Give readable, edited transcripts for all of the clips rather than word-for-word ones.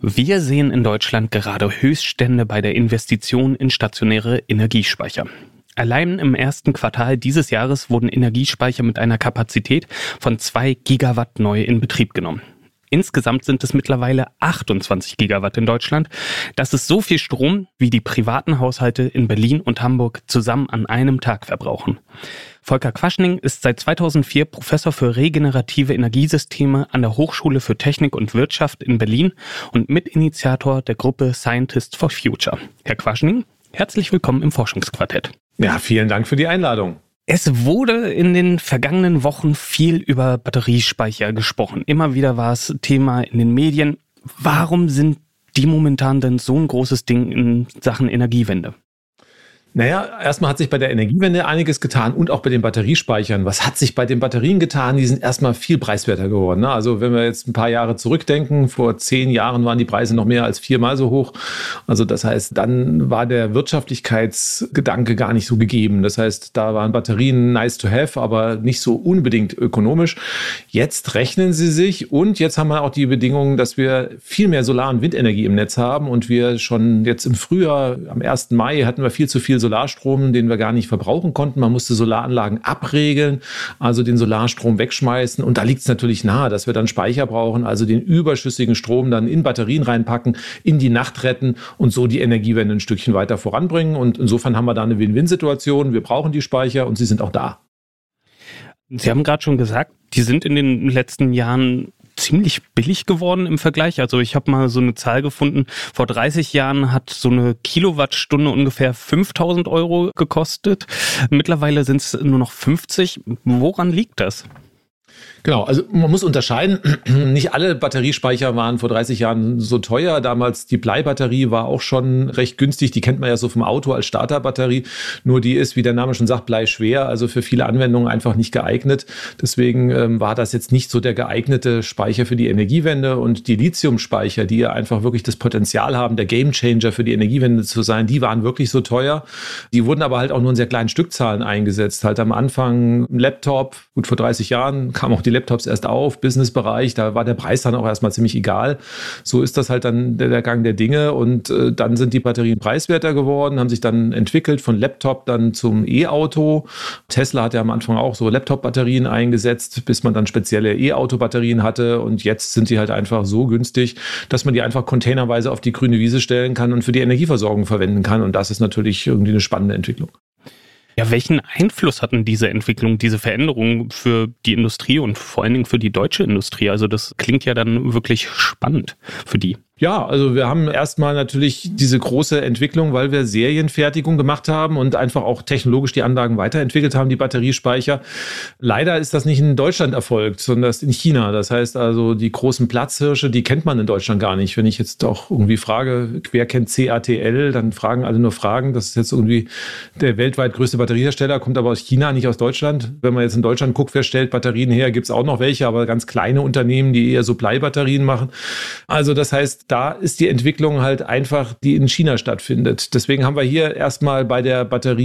Wir sehen in Deutschland gerade Höchststände bei der Investition in stationäre Energiespeicher. Allein im ersten Quartal dieses Jahres wurden Energiespeicher mit einer Kapazität von 2 Gigawatt neu in Betrieb genommen. Insgesamt sind es mittlerweile 28 Gigawatt in Deutschland. Das ist so viel Strom, wie die privaten Haushalte in Berlin und Hamburg zusammen an einem Tag verbrauchen. Volker Quaschning ist seit 2004 Professor für regenerative Energiesysteme an der Hochschule für Technik und Wirtschaft in Berlin und Mitinitiator der Gruppe Scientists for Future. Herr Quaschning, herzlich willkommen im Forschungsquartett. Ja, vielen Dank für die Einladung. Es wurde in den vergangenen Wochen viel über Batteriespeicher gesprochen. Immer wieder war es Thema in den Medien. Warum sind die momentan denn so ein großes Ding in Sachen Energiewende? Naja, erstmal hat sich bei der Energiewende einiges getan und auch bei den Batteriespeichern. Was hat sich bei den Batterien getan? Die sind erstmal viel preiswerter geworden. Ne? Also wenn wir jetzt ein paar Jahre zurückdenken, vor 10 Jahren waren die Preise noch mehr als 4-mal so hoch. Also das heißt, dann war der Wirtschaftlichkeitsgedanke gar nicht so gegeben. Das heißt, da waren Batterien nice to have, aber nicht so unbedingt ökonomisch. Jetzt rechnen sie sich und jetzt haben wir auch die Bedingungen, dass wir viel mehr Solar- und Windenergie im Netz haben und wir schon jetzt im Frühjahr, am 1. Mai, hatten wir viel zu viel Solarstrom, den wir gar nicht verbrauchen konnten. Man musste Solaranlagen abregeln, also den Solarstrom wegschmeißen. Und da liegt es natürlich nahe, dass wir dann Speicher brauchen, also den überschüssigen Strom dann in Batterien reinpacken, in die Nacht retten und so die Energiewende ein Stückchen weiter voranbringen. Und insofern haben wir da eine Win-Win-Situation. Wir brauchen die Speicher und sie sind auch da. Sie haben gerade schon gesagt, die sind in den letzten Jahren ziemlich billig geworden im Vergleich. Also ich habe mal so eine Zahl gefunden, vor 30 Jahren hat so eine Kilowattstunde ungefähr 5.000 € gekostet. Mittlerweile sind es nur noch 50. Woran liegt das? Genau, also man muss unterscheiden, nicht alle Batteriespeicher waren vor 30 Jahren so teuer. Damals die Bleibatterie war auch schon recht günstig, die kennt man ja so vom Auto als Starterbatterie. Nur die ist, wie der Name schon sagt, bleischwer, also für viele Anwendungen einfach nicht geeignet. Deswegen war das jetzt nicht so der geeignete Speicher für die Energiewende. Und die Lithiumspeicher, die ja einfach wirklich das Potenzial haben, der Gamechanger für die Energiewende zu sein, die waren wirklich so teuer. Die wurden aber halt auch nur in sehr kleinen Stückzahlen eingesetzt. Halt am Anfang ein Laptop, gut vor 30 Jahren kamen auch die Laptops erst auf, Businessbereich, da war der Preis dann auch erstmal ziemlich egal. So ist das halt dann der Gang der Dinge und dann sind die Batterien preiswerter geworden, haben sich dann entwickelt von Laptop dann zum E-Auto. Tesla hat ja am Anfang auch so Laptop-Batterien eingesetzt, bis man dann spezielle E-Auto-Batterien hatte und jetzt sind die halt einfach so günstig, dass man die einfach containerweise auf die grüne Wiese stellen kann und für die Energieversorgung verwenden kann und das ist natürlich irgendwie eine spannende Entwicklung. Ja, welchen Einfluss hatten diese Entwicklung, diese Veränderungen für die Industrie und vor allen Dingen für die deutsche Industrie? Also das klingt ja dann wirklich spannend für die. Ja, also wir haben erstmal natürlich diese große Entwicklung, weil wir Serienfertigung gemacht haben und einfach auch technologisch die Anlagen weiterentwickelt haben, die Batteriespeicher. Leider ist das nicht in Deutschland erfolgt, sondern das in China. Das heißt also, die großen Platzhirsche, die kennt man in Deutschland gar nicht. Wenn ich jetzt auch irgendwie frage, wer kennt CATL, dann fragen alle nur Fragen. Das ist jetzt irgendwie der weltweit größte Batteriehersteller, kommt aber aus China, nicht aus Deutschland. Wenn man jetzt in Deutschland guckt, wer stellt Batterien her, gibt es auch noch welche, aber ganz kleine Unternehmen, die eher so Bleibatterien machen. Also das heißt, da ist die Entwicklung halt einfach, die in China stattfindet. Deswegen haben wir hier erstmal bei der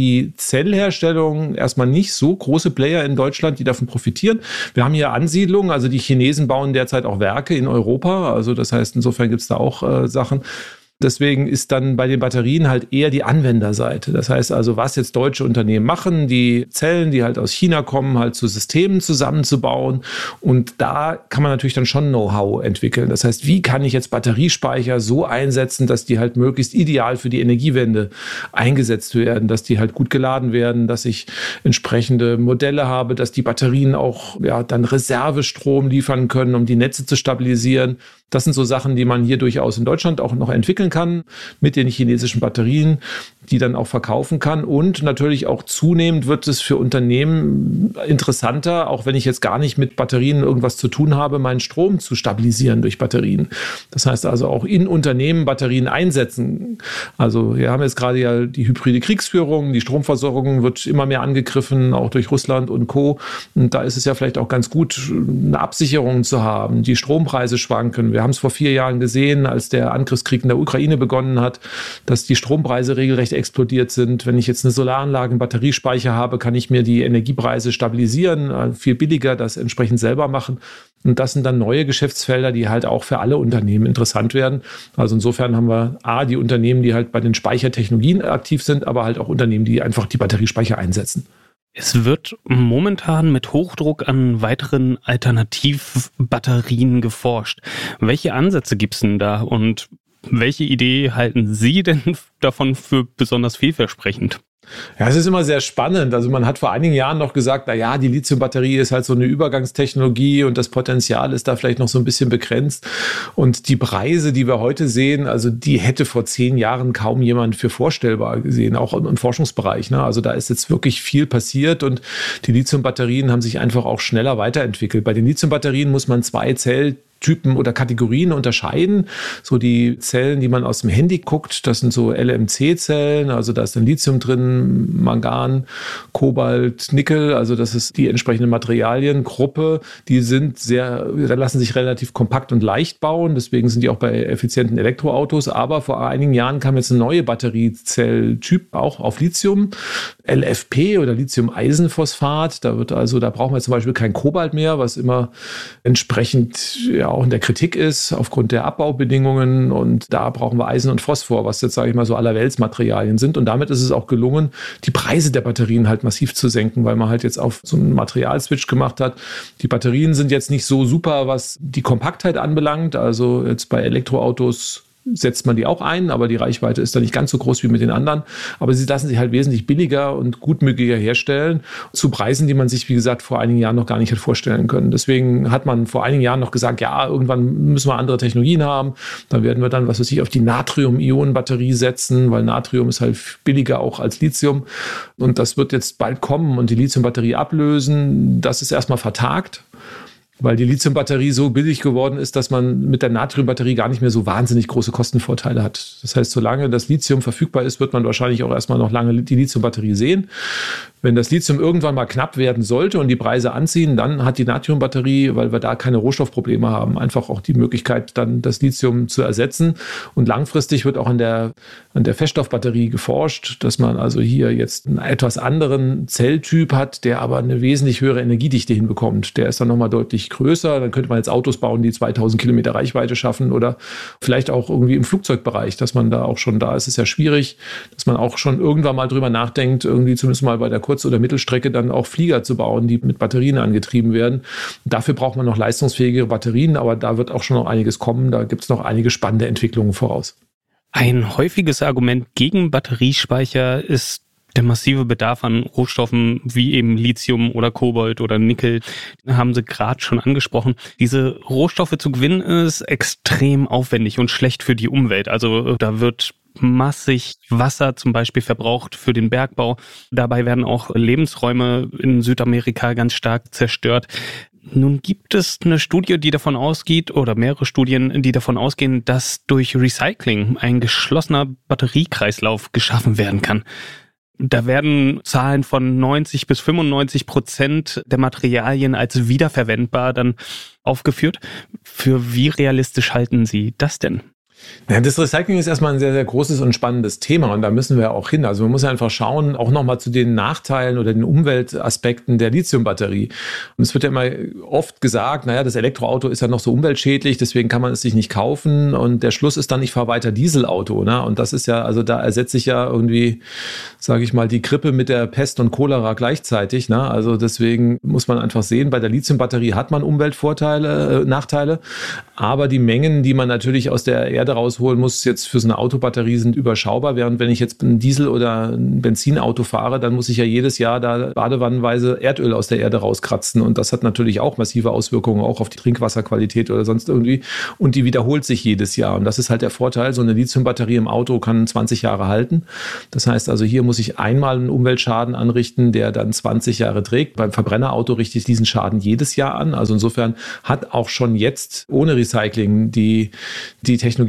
Batteriezellherstellung erstmal nicht so große Player in Deutschland, die davon profitieren. Wir haben hier Ansiedlungen, also die Chinesen bauen derzeit auch Werke in Europa. Also das heißt, insofern gibt es da auch Sachen. Deswegen ist dann bei den Batterien halt eher die Anwenderseite. Das heißt also, was jetzt deutsche Unternehmen machen, die Zellen, die halt aus China kommen, halt zu Systemen zusammenzubauen. Und da kann man natürlich dann schon Know-how entwickeln. Das heißt, wie kann ich jetzt Batteriespeicher so einsetzen, dass die halt möglichst ideal für die Energiewende eingesetzt werden, dass die halt gut geladen werden, dass ich entsprechende Modelle habe, dass die Batterien auch dann Reservestrom liefern können, um die Netze zu stabilisieren. Das sind so Sachen, die man hier durchaus in Deutschland auch noch entwickeln kann mit den chinesischen Batterien, die dann auch verkaufen kann. Und natürlich auch zunehmend wird es für Unternehmen interessanter, auch wenn ich jetzt gar nicht mit Batterien irgendwas zu tun habe, meinen Strom zu stabilisieren durch Batterien. Das heißt also auch in Unternehmen Batterien einsetzen. Also wir haben jetzt gerade ja die hybride Kriegsführung, die Stromversorgung wird immer mehr angegriffen, auch durch Russland und Co. Und da ist es ja vielleicht auch ganz gut, eine Absicherung zu haben. Die Strompreise schwanken. Wir haben es vor 4 Jahren gesehen, als der Angriffskrieg in der Ukraine Ukraine begonnen hat, dass die Strompreise regelrecht explodiert sind. Wenn ich jetzt eine Solaranlage, einen Batteriespeicher habe, kann ich mir die Energiepreise stabilisieren, viel billiger das entsprechend selber machen. Und das sind dann neue Geschäftsfelder, die halt auch für alle Unternehmen interessant werden. Also insofern haben wir die Unternehmen, die halt bei den Speichertechnologien aktiv sind, aber halt auch Unternehmen, die einfach die Batteriespeicher einsetzen. Es wird momentan mit Hochdruck an weiteren Alternativbatterien geforscht. Welche Ansätze gibt es denn da und welche Idee halten Sie denn davon für besonders vielversprechend? Ja, es ist immer sehr spannend. Also man hat vor einigen Jahren noch gesagt, die Lithiumbatterie ist halt so eine Übergangstechnologie und das Potenzial ist da vielleicht noch so ein bisschen begrenzt. Und die Preise, die wir heute sehen, also die hätte vor 10 Jahren kaum jemand für vorstellbar gesehen, auch im Forschungsbereich. Ne? Also da ist jetzt wirklich viel passiert und die Lithiumbatterien haben sich einfach auch schneller weiterentwickelt. Bei den Lithiumbatterien muss man 2 Zelltypen oder Kategorien unterscheiden. So die Zellen, die man aus dem Handy guckt, das sind so LMC-Zellen, also da ist dann Lithium drin, Mangan, Kobalt, Nickel, also das ist die entsprechende Materialiengruppe. Die lassen sich relativ kompakt und leicht bauen, deswegen sind die auch bei effizienten Elektroautos. Aber vor einigen Jahren kam jetzt eine neue Batteriezelltyp, auch auf Lithium, LFP oder Lithium-Eisenphosphat. Da brauchen wir zum Beispiel kein Kobalt mehr, was immer entsprechend auch in der Kritik ist, aufgrund der Abbaubedingungen. Und da brauchen wir Eisen und Phosphor, was jetzt, sage ich mal, so Allerweltsmaterialien sind. Und damit ist es auch gelungen, die Preise der Batterien halt massiv zu senken, weil man halt jetzt auf so einen Materialswitch gemacht hat. Die Batterien sind jetzt nicht so super, was die Kompaktheit anbelangt. Also jetzt bei Elektroautos setzt man die auch ein, aber die Reichweite ist da nicht ganz so groß wie mit den anderen. Aber sie lassen sich halt wesentlich billiger und gutmöglicher herstellen, zu Preisen, die man sich, wie gesagt, vor einigen Jahren noch gar nicht hätte vorstellen können. Deswegen hat man vor einigen Jahren noch gesagt, irgendwann müssen wir andere Technologien haben. Dann werden wir dann, auf die Natrium-Ionen-Batterie setzen, weil Natrium ist halt billiger auch als Lithium. Und das wird jetzt bald kommen und die Lithium-Batterie ablösen. Das ist erstmal vertagt, weil die Lithiumbatterie so billig geworden ist, dass man mit der Natriumbatterie gar nicht mehr so wahnsinnig große Kostenvorteile hat. Das heißt, solange das Lithium verfügbar ist, wird man wahrscheinlich auch erstmal noch lange die Lithiumbatterie sehen. Wenn das Lithium irgendwann mal knapp werden sollte und die Preise anziehen, dann hat die Natriumbatterie, weil wir da keine Rohstoffprobleme haben, einfach auch die Möglichkeit, dann das Lithium zu ersetzen. Und langfristig wird auch an der Feststoffbatterie geforscht, dass man also hier jetzt einen etwas anderen Zelltyp hat, der aber eine wesentlich höhere Energiedichte hinbekommt. Der ist dann nochmal deutlich größer. Dann könnte man jetzt Autos bauen, die 2000 Kilometer Reichweite schaffen oder vielleicht auch irgendwie im Flugzeugbereich, dass man da auch schon, da ist es ja schwierig, dass man auch schon irgendwann mal drüber nachdenkt, irgendwie zumindest mal bei der Kurz- oder Mittelstrecke dann auch Flieger zu bauen, die mit Batterien angetrieben werden. Dafür braucht man noch leistungsfähigere Batterien, aber da wird auch schon noch einiges kommen. Da gibt es noch einige spannende Entwicklungen voraus. Ein häufiges Argument gegen Batteriespeicher ist der massive Bedarf an Rohstoffen wie eben Lithium oder Kobalt oder Nickel, haben Sie gerade schon angesprochen. Diese Rohstoffe zu gewinnen ist extrem aufwendig und schlecht für die Umwelt. Also da wird massig Wasser zum Beispiel verbraucht für den Bergbau. Dabei werden auch Lebensräume in Südamerika ganz stark zerstört. Nun gibt es eine Studie, die davon ausgeht, oder mehrere Studien, die davon ausgehen, dass durch Recycling ein geschlossener Batteriekreislauf geschaffen werden kann. Da werden Zahlen von 90-95% der Materialien als wiederverwendbar dann aufgeführt. Für wie realistisch halten Sie das denn? Ja, das Recycling ist erstmal ein sehr, sehr großes und spannendes Thema und da müssen wir auch hin. Also man muss einfach schauen, auch nochmal zu den Nachteilen oder den Umweltaspekten der Lithiumbatterie. Und es wird ja immer oft gesagt, das Elektroauto ist ja noch so umweltschädlich, deswegen kann man es sich nicht kaufen und der Schluss ist dann, ich fahre weiter Dieselauto. Ne? Und das ist ja, also da ersetze ich ja irgendwie, sage ich mal, die Grippe mit der Pest und Cholera gleichzeitig. Ne? Also deswegen muss man einfach sehen, bei der Lithiumbatterie hat man Nachteile, aber die Mengen, die man natürlich aus der Erde rausholen muss, jetzt für so eine Autobatterie sind überschaubar, während wenn ich jetzt ein Diesel- oder ein Benzinauto fahre, dann muss ich ja jedes Jahr da badewannenweise Erdöl aus der Erde rauskratzen und das hat natürlich auch massive Auswirkungen auch auf die Trinkwasserqualität oder sonst irgendwie und die wiederholt sich jedes Jahr und das ist halt der Vorteil, so eine Lithiumbatterie im Auto kann 20 Jahre halten. Das heißt also, hier muss ich einmal einen Umweltschaden anrichten, der dann 20 Jahre trägt. Beim Verbrennerauto richte ich diesen Schaden jedes Jahr an, also insofern hat auch schon jetzt ohne Recycling die Technologie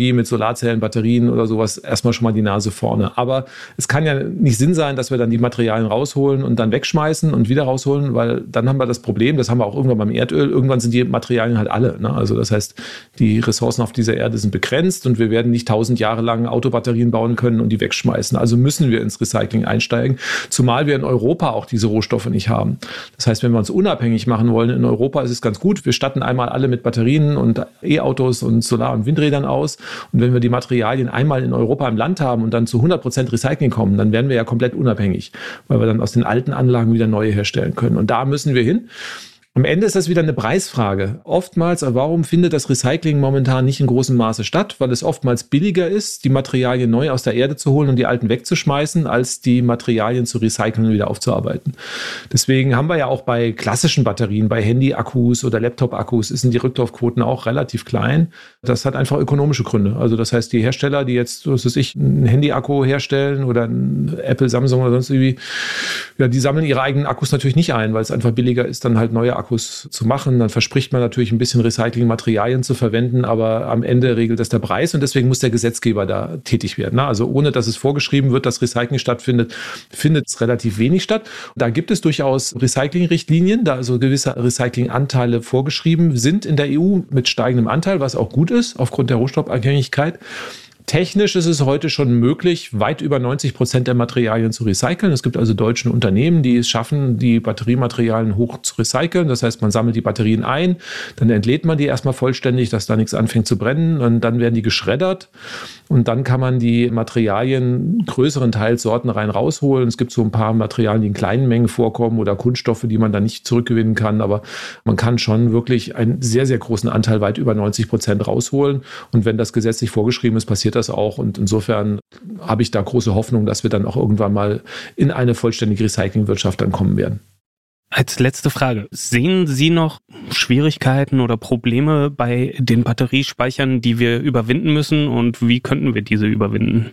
Technologie mit Solarzellen, Batterien oder sowas erstmal schon mal die Nase vorne. Aber es kann ja nicht Sinn sein, dass wir dann die Materialien rausholen und dann wegschmeißen und wieder rausholen, weil dann haben wir das Problem, das haben wir auch irgendwann beim Erdöl, irgendwann sind die Materialien halt alle. Ne? Also das heißt, die Ressourcen auf dieser Erde sind begrenzt und wir werden nicht 1000 Jahre lang Autobatterien bauen können und die wegschmeißen. Also müssen wir ins Recycling einsteigen, zumal wir in Europa auch diese Rohstoffe nicht haben. Das heißt, wenn wir uns unabhängig machen wollen in Europa, ist es ganz gut. Wir statten einmal alle mit Batterien und E-Autos und Solar- und Windrädern aus. Und wenn wir die Materialien einmal in Europa im Land haben und dann zu 100% Recycling kommen, dann werden wir ja komplett unabhängig, weil wir dann aus den alten Anlagen wieder neue herstellen können. Und da müssen wir hin. Am Ende ist das wieder eine Preisfrage. Oftmals, warum findet das Recycling momentan nicht in großem Maße statt? Weil es oftmals billiger ist, die Materialien neu aus der Erde zu holen und die alten wegzuschmeißen, als die Materialien zu recyceln und wieder aufzuarbeiten. Deswegen haben wir ja auch bei klassischen Batterien, bei Handy-Akkus oder Laptop-Akkus, sind die Rücklaufquoten auch relativ klein. Das hat einfach ökonomische Gründe. Also das heißt, die Hersteller, die jetzt, was weiß ich, einen Handy-Akku herstellen oder ein Apple, Samsung oder sonst irgendwie, ja, die sammeln ihre eigenen Akkus natürlich nicht ein, weil es einfach billiger ist, dann halt neue Akkus zu machen. Dann verspricht man natürlich ein bisschen Recyclingmaterialien zu verwenden, aber am Ende regelt das der Preis und deswegen muss der Gesetzgeber da tätig werden. Also ohne, dass es vorgeschrieben wird, dass Recycling stattfindet, findet es relativ wenig statt. Da gibt es durchaus Recyclingrichtlinien, da also gewisse Recyclinganteile vorgeschrieben sind in der EU mit steigendem Anteil, was auch gut ist aufgrund der Rohstoffabhängigkeit. Technisch ist es heute schon möglich, weit über 90% der Materialien zu recyceln. Es gibt also deutsche Unternehmen, die es schaffen, die Batteriematerialien hoch zu recyceln. Das heißt, man sammelt die Batterien ein, dann entlädt man die erstmal vollständig, dass da nichts anfängt zu brennen. Und dann werden die geschreddert und dann kann man die Materialien größerenteils sortenrein rausholen. Es gibt so ein paar Materialien, die in kleinen Mengen vorkommen oder Kunststoffe, die man dann nicht zurückgewinnen kann. Aber man kann schon wirklich einen sehr, sehr großen Anteil, weit über 90% rausholen. Und wenn das gesetzlich vorgeschrieben ist, passiert das auch. Und insofern habe ich da große Hoffnung, dass wir dann auch irgendwann mal in eine vollständige Recyclingwirtschaft dann kommen werden. Als letzte Frage, sehen Sie noch Schwierigkeiten oder Probleme bei den Batteriespeichern, die wir überwinden müssen und wie könnten wir diese überwinden?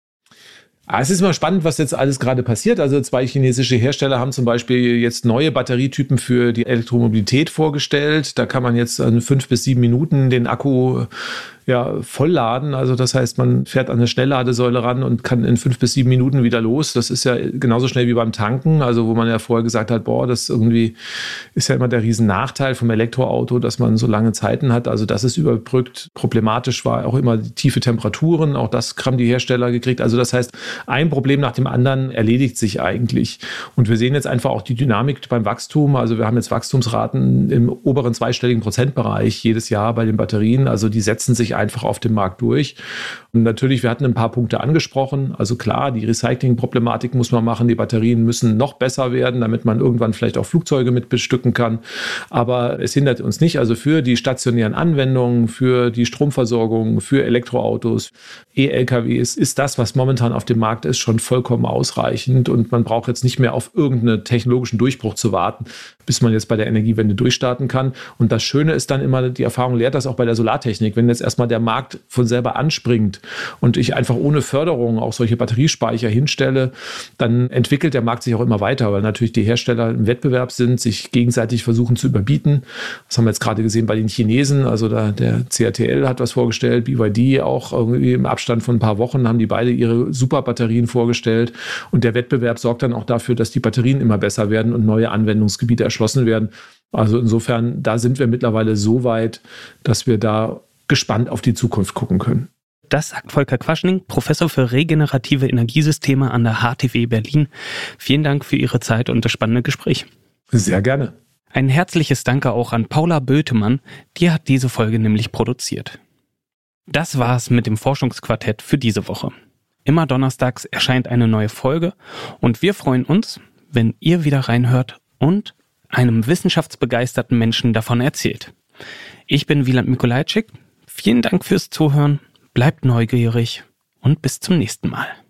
Es ist mal spannend, was jetzt alles gerade passiert. Also 2 chinesische Hersteller haben zum Beispiel jetzt neue Batterietypen für die Elektromobilität vorgestellt. Da kann man jetzt in 5 bis 7 Minuten den Akku vollladen. Also das heißt, man fährt an eine Schnellladesäule ran und kann in 5 bis 7 Minuten wieder los. Das ist ja genauso schnell wie beim Tanken. Also wo man ja vorher gesagt hat, das irgendwie ist ja immer der Riesennachteil vom Elektroauto, dass man so lange Zeiten hat. Also das ist überbrückt. Problematisch war auch immer die tiefe Temperaturen. Auch das haben die Hersteller gekriegt. Also das heißt, ein Problem nach dem anderen erledigt sich eigentlich. Und wir sehen jetzt einfach auch die Dynamik beim Wachstum. Also wir haben jetzt Wachstumsraten im oberen zweistelligen Prozentbereich jedes Jahr bei den Batterien. Also die setzen sich einfach auf dem Markt durch. Und natürlich, wir hatten ein paar Punkte angesprochen. Also klar, die Recycling-Problematik muss man machen. Die Batterien müssen noch besser werden, damit man irgendwann vielleicht auch Flugzeuge mit bestücken kann. Aber es hindert uns nicht. Also für die stationären Anwendungen, für die Stromversorgung, für Elektroautos, E-LKWs ist das, was momentan auf dem Markt ist, schon vollkommen ausreichend. Und man braucht jetzt nicht mehr auf irgendeinen technologischen Durchbruch zu warten, bis man jetzt bei der Energiewende durchstarten kann. Und das Schöne ist dann immer, die Erfahrung lehrt das auch bei der Solartechnik, wenn jetzt erstmal der Markt von selber anspringt und ich einfach ohne Förderung auch solche Batteriespeicher hinstelle, dann entwickelt der Markt sich auch immer weiter, weil natürlich die Hersteller im Wettbewerb sind, sich gegenseitig versuchen zu überbieten. Das haben wir jetzt gerade gesehen bei den Chinesen, also der CATL hat was vorgestellt, BYD auch irgendwie im Abstand von ein paar Wochen haben die beide ihre Superbatterien vorgestellt und der Wettbewerb sorgt dann auch dafür, dass die Batterien immer besser werden und neue Anwendungsgebiete erschlossen werden. Also insofern, da sind wir mittlerweile so weit, dass wir da gespannt auf die Zukunft gucken können. Das sagt Volker Quaschning, Professor für regenerative Energiesysteme an der HTW Berlin. Vielen Dank für Ihre Zeit und das spannende Gespräch. Sehr gerne. Ein herzliches Danke auch an Paula Bötemann, die hat diese Folge nämlich produziert. Das war's mit dem Forschungsquartett für diese Woche. Immer donnerstags erscheint eine neue Folge und wir freuen uns, wenn ihr wieder reinhört und einem wissenschaftsbegeisterten Menschen davon erzählt. Ich bin Wieland Mikolajczyk. Vielen Dank fürs Zuhören, bleibt neugierig und bis zum nächsten Mal.